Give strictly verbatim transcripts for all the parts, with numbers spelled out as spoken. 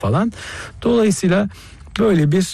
falan. Dolayısıyla böyle bir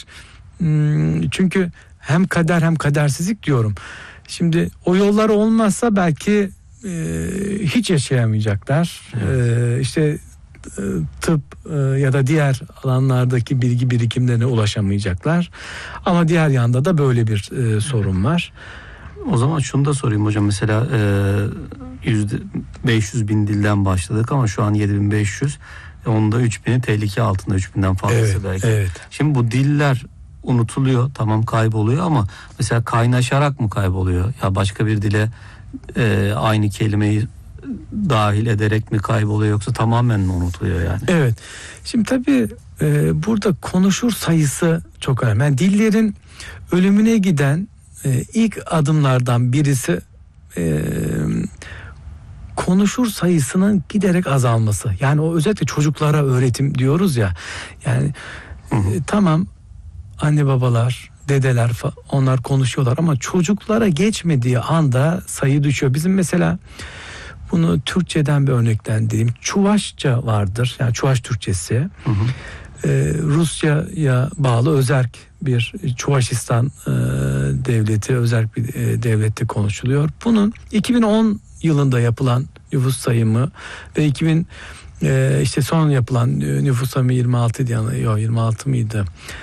çünkü hem kader hem kadersizlik diyorum. Şimdi o yollar olmazsa belki e, hiç yaşayamayacaklar. E, işte e, tıp e, ya da diğer alanlardaki bilgi birikimlerine ulaşamayacaklar. Ama diğer yanda da böyle bir e, sorun var. O zaman şunu da sorayım hocam, mesela yüzde beş yüz bin dilden başladık ama şu an yedi bin beş yüz, onda üç bini tehlike altında, üç binden fazlası evet, belki. Evet. Şimdi bu diller unutuluyor, tamam, kayboluyor ama mesela kaynaşarak mı kayboluyor? Ya başka bir dile e, aynı kelimeyi dahil ederek mi kayboluyor, yoksa tamamen mi unutuluyor yani? Evet. Şimdi tabii e, burada konuşur sayısı çok önemli. Yani dillerin ölümüne giden e, ilk adımlardan birisi e, konuşur sayısının giderek azalması. Yani o özellikle çocuklara öğretim diyoruz ya. Yani e, tamam, anne babalar, dedeler onlar konuşuyorlar ama çocuklara geçmediği anda sayı düşüyor. Bizim mesela bunu Türkçeden bir örneklendireyim. Çuvaşça vardır. Yani Çuvaş Türkçesi. Hı hı. Ee, Rusya'ya bağlı özerk bir Çuvaşistan e, devleti, özerk bir e, devlette konuşuluyor. Bunun iki bin on yılında yapılan nüfus sayımı ve iki bin e, işte son yapılan nüfus sayımı yirmi altı diye, yok yirmi altı mıydı?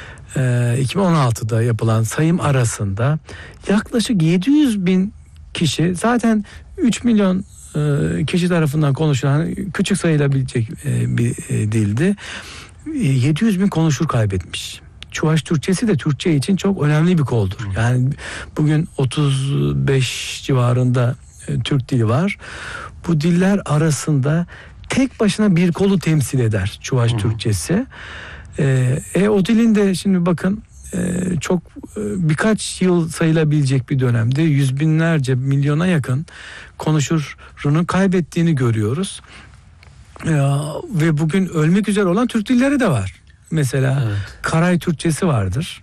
E, iki bin on altıda yapılan sayım arasında yaklaşık yedi yüz bin kişi, zaten üç milyon kişi tarafından konuşulan küçük sayılabilecek bir dildi. yedi yüz bin konuşur kaybetmiş. Çuvaş Türkçesi de Türkçe için çok önemli bir koldur. Yani bugün otuz beş civarında Türk dili var. Bu diller arasında tek başına bir kolu temsil eder Çuvaş Hı. Türkçesi. E, e, o dilin de şimdi bakın Ee, çok e, birkaç yıl sayılabilecek bir dönemde yüz binlerce, milyona yakın konuşurunu kaybettiğini görüyoruz. Ee, ve bugün ölmek üzere olan Türk dilleri de var. Mesela evet. Karay Türkçesi vardır.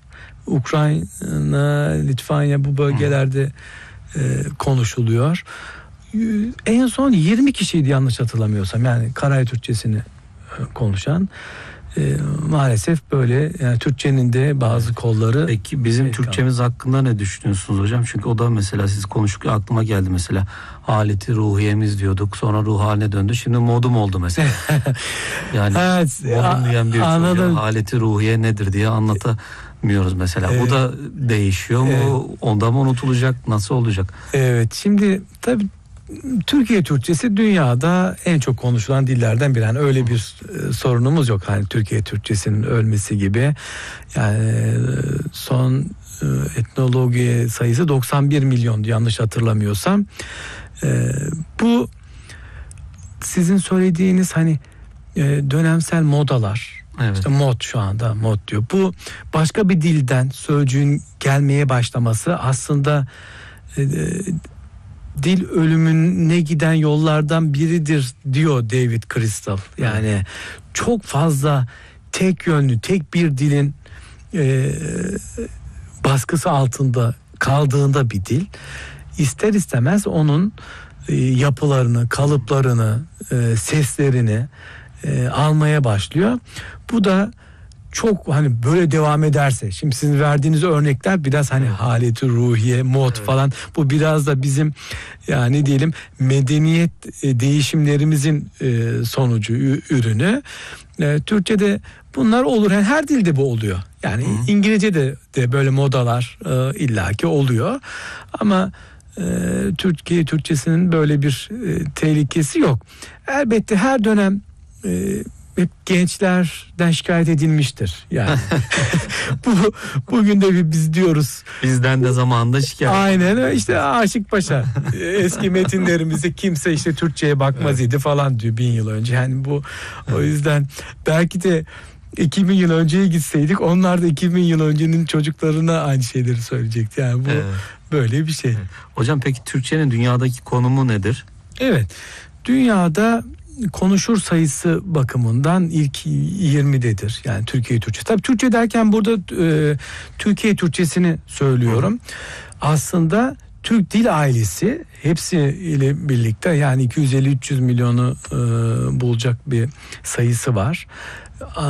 Ukrayna, Litvanya, bu bölgelerde e, konuşuluyor. En son yirmi kişiydi yanlış hatırlamıyorsam, yani Karay Türkçesini e, konuşan. E, maalesef böyle, yani Türkçenin de bazı kolları. Peki bizim şey Türkçemiz kaldı. hakkında ne düşünüyorsunuz hocam? Çünkü o da mesela siz konuşurken aklıma geldi, mesela haleti ruhiyemiz diyorduk, sonra ruh haline döndü, şimdi modum oldu mesela. Yani evet, modum diyen bir anladım. Haleti ruhiye nedir diye anlatamıyoruz mesela. Evet. Bu da değişiyor mu? Evet. Onda mı unutulacak? Nasıl olacak? Evet, şimdi tabii Türkiye Türkçesi dünyada en çok konuşulan dillerden biri. Yani öyle bir e, sorunumuz yok. Hani Türkiye Türkçesinin ölmesi gibi. Yani e, son e, etnoloji sayısı doksan bir milyon yanlış hatırlamıyorsam. E, bu sizin söylediğiniz hani e, dönemsel modalar. Evet. İşte mod, şu anda mod diyor. Bu başka bir dilden sözcüğün gelmeye başlaması aslında e, dil ölümüne giden yollardan biridir diyor David Crystal. Yani hmm. çok fazla tek yönlü, tek bir dilin e, baskısı altında kaldığında bir dil, ister istemez onun e, yapılarını, kalıplarını, e, seslerini e, almaya başlıyor. Bu da çok hani böyle devam ederse, şimdi sizin verdiğiniz örnekler biraz hani haleti ruhiye, mod evet. falan, bu biraz da bizim yani diyelim medeniyet değişimlerimizin sonucu, ürünü. Türkçe'de bunlar olur, yani her dilde bu oluyor. Yani Hı. İngilizce'de de böyle modalar illaki oluyor ama Türkiye Türkçesinin böyle bir tehlikesi yok. Elbette her dönem hep gençlerden şikayet edilmiştir. Yani bu bugün de biz diyoruz. Bizden de zamanında şikayet. Aynen işte Aşık Paşa eski metinlerimizde kimse işte Türkçe'ye bakmaz idi falan diyor bin yıl önce. Yani bu o yüzden belki de iki bin yıl önceye gitseydik onlar da iki bin yıl öncenin çocuklarına aynı şeyleri söyleyecekti. Yani bu evet. böyle bir şey. Evet. Hocam peki Türkçenin dünyadaki konumu nedir? Evet. Dünyada konuşur sayısı bakımından ilk yirmidedir. Yani Türkiye Türkçesi. Tabii Türkçe derken burada e, Türkiye Türkçesini söylüyorum. Hı. Aslında Türk dil ailesi hepsi ile birlikte yani iki yüz elli üç yüz milyonu e, bulacak bir sayısı var.